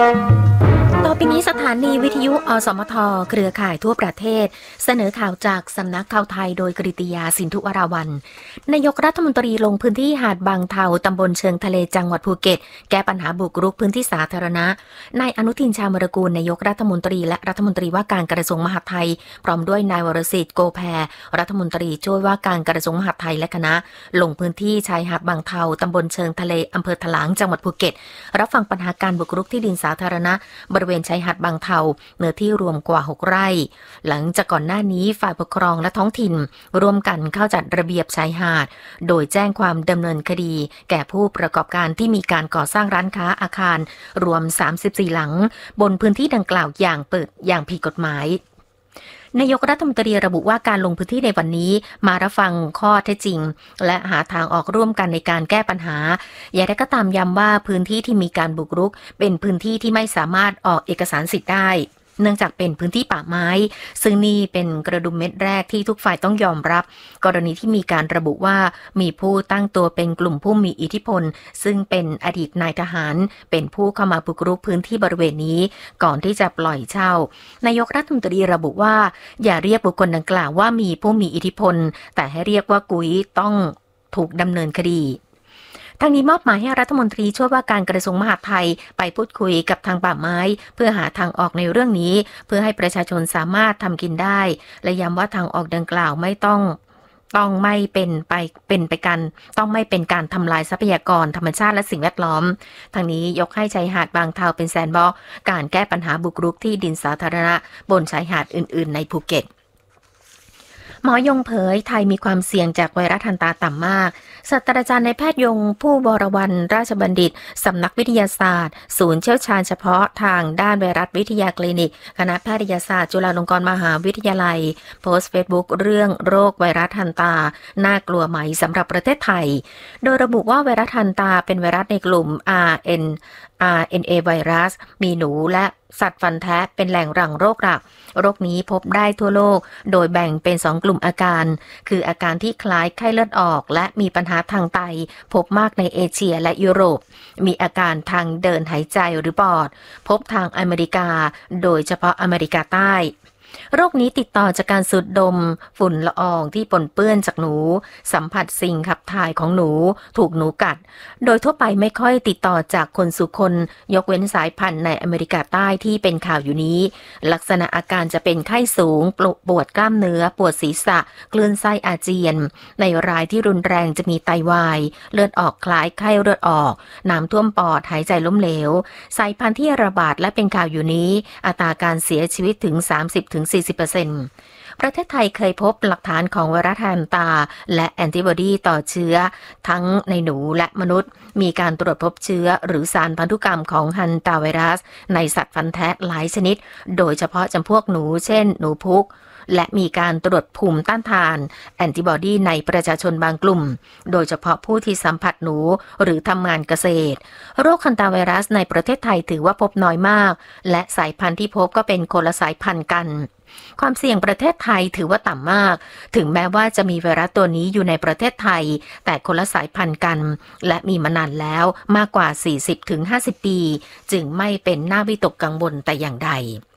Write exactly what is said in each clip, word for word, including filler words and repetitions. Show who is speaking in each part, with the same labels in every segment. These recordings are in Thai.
Speaker 1: ต่อไปนี้สถานีวิทยุอสมทเครือข่ายทั่วประเทศเสนอข่าวจากสำนักข่าวไทยโดยกฤติยาสินธุวราวัลย์นายกรัฐมนตรีลงพื้นที่หาดบางเทาตำบลเชิงทะเลจังหวัดภูเก็ตแก้ปัญหาบุกรุกพื้นที่สาธารณะนายอนุทินชาญวิรากูลนายกรัฐมนตรีและรัฐมนตรีว่าการกระทรวงมหาดไทยพร้อมด้วยนายวรศิษฐ์โกแพรรัฐมนตรีช่วยว่าการกระทรวงมหาดไทยและคณะลงพื้นที่ชายหาดบางเทาตำบลเชิงทะเลอำเภอถลางจังหวัดภูเก็ตรับฟังปัญหาการบุกรุกที่ดินสาธารณะบริเวณชายหาดบางเทาเนื้อที่รวมกว่าหกไร่หลังจากก่อนหน้านี้ฝ่ายปกครองและท้องถิ่นร่วมกันเข้าจัดระเบียบชายหาดโดยแจ้งความดำเนินคดีแก่ผู้ประกอบการที่มีการก่อสร้างร้านค้าอาคารรวมสามสิบสี่หลังบนพื้นที่ดังกล่าวอย่างเปิดอย่างผิดกฎหมายนายกรัฐมนตรีระบุว่าการลงพื้นที่ในวันนี้มารับฟังข้อเท็จจริงและหาทางออกร่วมกันในการแก้ปัญหาอย่างไรก็ตามย้ำว่าพื้นที่ที่มีการบุกรุกเป็นพื้นที่ที่ไม่สามารถออกเอกสารสิทธิ์ได้เนื่องจากเป็นพื้นที่ป่าไม้ซึ่งนี่เป็นกระดุมเม็ดแรกที่ทุกฝ่ายต้องยอมรับกรณีที่มีการระบุว่ามีผู้ตั้งตัวเป็นกลุ่มผู้มีอิทธิพลซึ่งเป็นอดีตนายทหารเป็นผู้เข้ามาบุกรุกพื้นที่บริเวณนี้ก่อนที่จะปล่อยเช่านายกรัฐมนตรีระบุว่าอย่าเรียกบุคคลดังกล่าวว่ามีผู้มีอิทธิพลแต่ให้เรียกว่ากุยต้องถูกดำเนินคดีทางนี้มอบหมายให้รัฐมนตรีช่วยว่าการกระทรวงมหาดไทยไปพูดคุยกับทางป่าไม้เพื่อหาทางออกในเรื่องนี้เพื่อให้ประชาชนสามารถทำกินได้และย้ำว่าทางออกดังกล่าวไม่ต้องต้องไม่เป็นไปเป็นไปกันต้องไม่เป็นการทำลายทรัพยากรธรรมชาติและสิ่งแวดล้อมทางนี้ยกให้ชายหาดบางเทาเป็นแซนด์บ็อกซ์การแก้ปัญหาบุกรุกที่ดินสาธารณะบนชายหาดอื่นๆในภูเก็ตหมอยงเผยไทยมีความเสี่ยงจากไวรัสฮันตาต่ำมากศาสตราจารย์นายแพทย์ยงผู้วรวรรณราชบัณฑิตสำนักวิทยาศาสตร์ศูนย์เชี่ยวชาญเฉพาะทางด้านไวรัสวิทยาคลินิกคณะแพทยศาสตร์จุฬาลงกรณ์มหาวิทยาลัยโพสต์เฟซบุ๊กเรื่องโรคไวรัสฮันตาน่ากลัวไหมสำหรับประเทศไทยโดยระบุว่าไวรัสฮันตาเป็นไวรัสในกลุ่ม อาร์ เอ็น อาร์ เอ็น เอ ไวรัสมีหนูและสัตว์ฟันแทะเป็นแหล่งหลั่งโรคหลักโรคนี้พบได้ทั่วโลกโดยแบ่งเป็นสองกลุ่มอาการคืออาการที่คล้ายไข้เลือดออกและมีปัญหาทางไตพบมากในเอเชียและยุโรปมีอาการทางเดินหายใจหรือปอดพบทางอเมริกาโดยเฉพาะอเมริกาใต้โรคนี้ติดต่อจากการสูดดมฝุ่นละอองที่ปนเปื้อนจากหนูสัมผัสสิ่งขับถ่ายของหนูถูกหนูกัดโดยทั่วไปไม่ค่อยติดต่อจากคนสู่คนยกเว้นสายพันธุ์ในอเมริกาใต้ที่เป็นข่าวอยู่นี้ลักษณะอาการจะเป็นไข้สูงปวดกล้ามเนื้อปวดศีรษะคลื่นไส้อาเจียนในรายที่รุนแรงจะมีไตวายเลือดออกคล้ายไข้เลือดออกน้ำท่วมปอดหายใจล้มเหลวสายพันธุ์ที่ระบาดและเป็นข่าวอยู่นี้อัตราการเสียชีวิตถึง สามสิบถึงสี่สิบเปอร์เซ็นต์ ประเทศไทยเคยพบหลักฐานของไวรัสฮันตาและแอนติบอดีต่อเชื้อทั้งในหนูและมนุษย์มีการตรวจพบเชื้อหรือสารพันธุกรรมของฮันตาไวรัสในสัตว์ฟันแทะหลายชนิดโดยเฉพาะจำพวกหนูเช่นหนูพุกและมีการตรวจภูมิต้านทานแอนติบอดีในประชาชนบางกลุ่มโดยเฉพาะผู้ที่สัมผัสหนูหรือทำงานเกษตรโรคฮันตาไวรัสในประเทศไทยถือว่าพบน้อยมากและสายพันธุ์ที่พบก็เป็นคนละสายพันธุ์กันความเสี่ยงประเทศไทยถือว่าต่ำมากถึงแม้ว่าจะมีไวรัสตัวนี้อยู่ในประเทศไทยแต่คนละสายพันธุ์กันและมีมานานแล้วมากกว่า สี่สิบถึงห้าสิบ ปีจึงไม่เป็นน่าวิตกกังวลแต่อย่างใด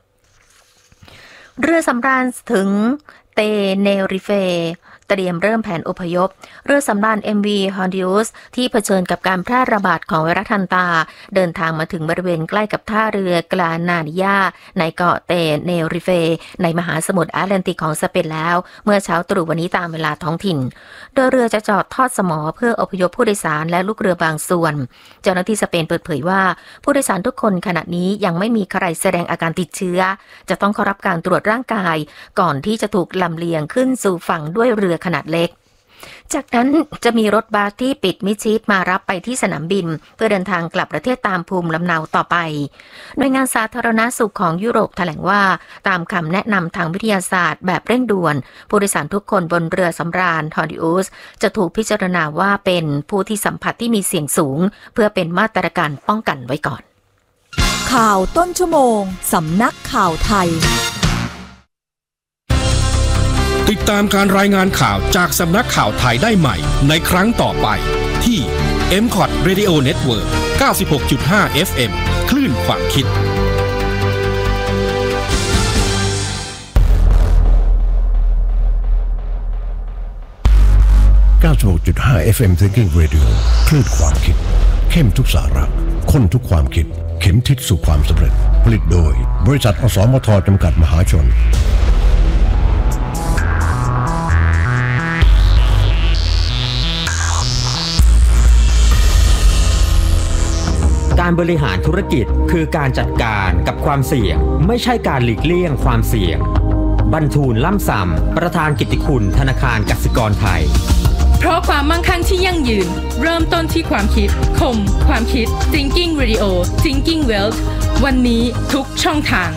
Speaker 1: เรือสำราญถึงเตเนริเฟเตรียมเริ่มแผนอพยพเรือสำราญ เอ็ม วี Honduras ที่เผชิญกับการแพร่ระบาดของไวรัสฮันตาเดินทางมาถึงบริเวณใกล้กับท่าเรือกลานาดิยาในเกาะเตเนริเฟในมหาสมุทรแอตแลนติกของสเปนแล้วเมื่อเช้าตรู่วันนี้ตามเวลาท้องถิ่นโดยเรือจะจอดทอดสมอเพื่ออพยพผู้โดยสารและลูกเรือบางส่วนเจ้าหน้าที่สเปนเปิดเผยว่าผู้โดยสารทุกคนขณะนี้ยังไม่มีใครแสดงอาการติดเชื้อจะต้องเข้ารับการตรวจร่างกายก่อนที่จะถูกลำเลียงขึ้นสู่ฝั่งด้วยเรือขนาดเล็กจากนั้นจะมีรถบัสที่ปิดมิดชิดมารับไปที่สนามบินเพื่อเดินทางกลับประเทศตามภูมิลำเนาต่อไปหน่วยงานสาธารณสุขของยุโรปแถลงว่าตามคำแนะนำทางวิทยาศาสตร์แบบเร่งด่วนผู้โดยสารทุกคนบนเรือสำราญ Honduras จะถูกพิจารณาว่าเป็นผู้ที่สัมผัสที่มีเสี่ยงสูงเพื่อเป็นมาตรการป้องกันไว้ก่อน
Speaker 2: ข่าวต้นชั่วโมงสำนักข่าวไทย
Speaker 3: ติดตามการรายงานข่าวจากสำนักข่าวไทยได้ใหม่ในครั้งต่อไปที่ เอ็ม ซี โอ ที Radio Network เก้าสิบหกจุดห้า เอฟ เอ็มคลื่นความคิด
Speaker 4: เก้าสิบหกจุดห้า เอฟ เอ็ม Thinking Radio คลื่นความคิดเข้มทุกสาระข้นทุกความคิดเข็มทิศสู่ความสำเร็จผลิตโดยบริษัทอสมทจำกัดมหาชน
Speaker 5: การบริหารธุรกิจคือการจัดการกับความเสี่ยงไม่ใช่การหลีกเลี่ยงความเสี่ยงบรรทูลล่ำซำประธานกิตติคุณธนาคารกสิกรไทย
Speaker 6: เพราะความมั่งคั่งที่ยั่งยืนเริ่มต้นที่ความคิดคมความคิด Thinking Radio Thinking Wealth วันนี้ทุกช่องทาง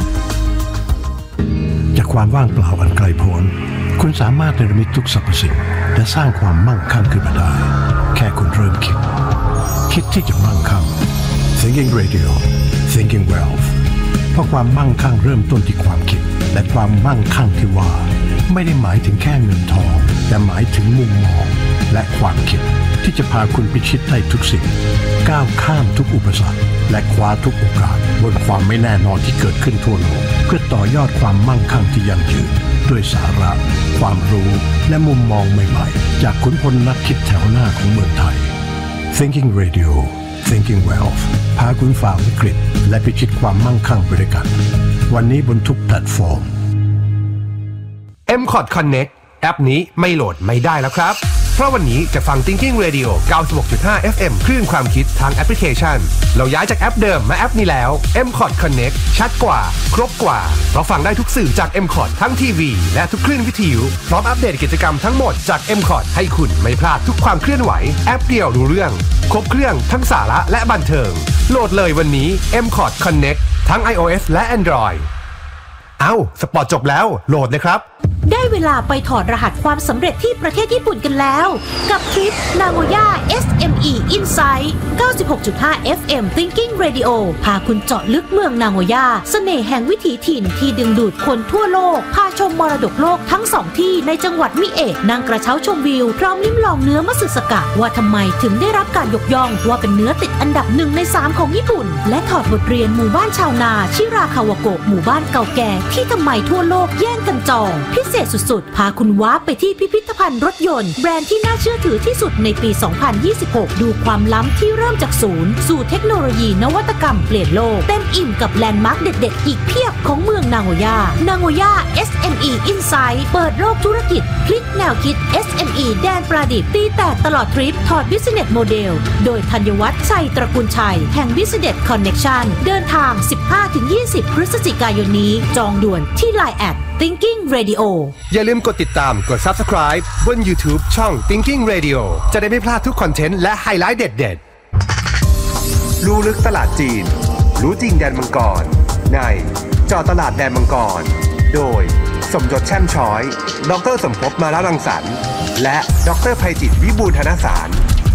Speaker 4: จากความว่างเปล่าอันไกลโพ้นคุณสามารถเนรมิตทุกสรรพสิ่งและสร้างความมั่งคั่งขึ้นมาได้แค่คุณเริ่มคิดคิดที่จะมั่งคั่ง Thinking Radio Thinking Wealth เพราะความมั่งคั่งเริ่มต้นที่ความคิดและความมั่งคั่งที่ว่าไม่ได้หมายถึงแค่เงินทองแต่หมายถึงมุมมองและความคิดที่จะพาคุณพิชิตได้ทุกสิ่งก้าวข้ามทุกอุปสรรคและคว้าทุกโอกาสบนความไม่แน่นอนที่เกิดขึ้นทั่วโลกเพื่อต่อยอดความมั่งคั่งที่ยั่งยืนด้วยสาระความรู้และมุมมองใหม่ๆจากขุนพลนักคิดแถวหน้าของเมืองไทย Thinking Radio Thinking Wealth พาคุณฝ่าวิกฤตและพิชิตความมั่งคั่งไปด้วยกันวันนี้บนทุกแพลตฟอร์ม
Speaker 7: เอ็ม คอร์ด Connect แอปนี้ไม่โหลดไม่ได้แล้วครับเพราะวันนี้จะฟัง Thinking Radio เก้าสิบหกจุดห้า เอฟ เอ็ม คลื่นความคิดทางแอปพลิเคชันเราย้ายจากแอปเดิมมาแอปนี้แล้ว เอ็ม คอร์ด Connect ชัดกว่าครบกว่าเพราะฟังได้ทุกสื่อจาก เอ็ม คอร์ด ทั้งทีวีและทุกคลื่นวิทยุพร้อมอัปเดตกิจกรรมทั้งหมดจาก เอ็ม คอร์ด ให้คุณไม่พลาดทุกความเคลื่อนไหวแอปเดียวรู้เรื่องครบเครื่องทั้งสาระและบันเทิงโหลดเลยวันนี้ เอ็ม คอร์ด Connect ทั้ง iOS และ Android เอ้าสปอร์ตจบแล้วโหลดเลยครับ
Speaker 2: ได้เวลาไปถอดรหัสความสำเร็จที่ประเทศญี่ปุ่นกันแล้วกับทริป Nagoya เอส เอ็ม อี Insight เก้าสิบหกจุดห้า เอฟ เอ็ม Thinking Radio พาคุณเจาะลึกเมืองนาโกย่าเสน่ห์แห่งวิถีถิ่นที่ดึงดูดคนทั่วโลกพาชมมรดกโลกทั้งสองที่ในจังหวัดมิเอะนั่งกระเช้าชมวิวพร้อมลิ้มลองเนื้อมัตสึสกะว่าทำไมถึงได้รับการยกย่องว่าเป็นเนื้อติดอันดับหนึ่งในสามของญี่ปุ่นและถอดบทเรียนหมู่บ้านชาวนาชิราคาวาโกะหมู่บ้านเก่าแก่ที่ทำไมทั่วโลกแย่งกันจองพิเศษสุดๆพาคุณว้าไปที่พิพิธภัณฑ์รถยนต์แบรนด์ที่น่าเชื่อถือที่สุดในปี สองพันยี่สิบหก ดูความล้ำที่เริ่มจากศูนย์สู่เทคโนโลยีนวัตกรรมเปลี่ยนโลกเต็มอิ่มกับแลนด์มาร์คเด็ดๆอีกเพียบของเมืองนาโกย่านาโกย่า เอส เอ็ม อี Insight เปิดโลกธุรกิจพลิกแนวคิด เอส เอ็ม อี แดนประดิษฐ์ตีแตกตลอดทริปถอด Business Model โดยธัญวัฒน์ชัยตระกูลชัยแห่ง Business Connection เดินทาง สิบห้าถึงยี่สิบ พฤศจิกายนนี้จองด่วนที่ ไลน์ แอท Thinking Radio
Speaker 7: อย่าลืมกดติดตามกด Subscribe บน YouTube ช่อง Thinking Radio จะได้ไม่พลาดทุกคอนเทนต์และไฮไลท์เด็ดๆรู้ลึกตลาดจีนรู้จริงแดนมังกรในเจาะตลาดแดนมังกรโดยสมยศแช่มช้อยดร.สมภพมาลารังสรรค์และดร.ไพจิตรวิบูลย์ธนสาร